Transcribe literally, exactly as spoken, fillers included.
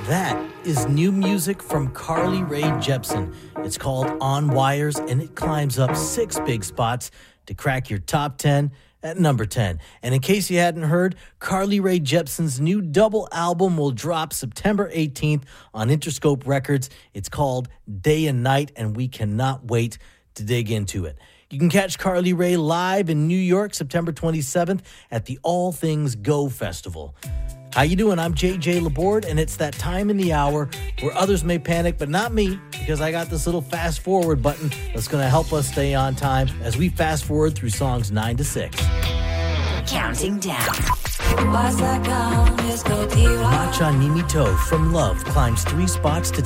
That is new music from Carly Rae Jepsen. It's called On Wires, and it climbs up six big spots to crack your top ten at number ten. And in case you hadn't heard, Carly Rae Jepsen's new double album will drop September eighteenth on Interscope Records. It's called Day and Night, and we cannot wait to dig into it. You can catch Carly Rae live in New York September twenty-seventh at the All Things Go Festival. How you doing? I'm J J Laborde, and it's that time in the hour where others may panic, but not me, because I got this little fast forward button that's going to help us stay on time as we fast forward through songs nine to six. Counting down. Macha Nimito from Love climbs three spots to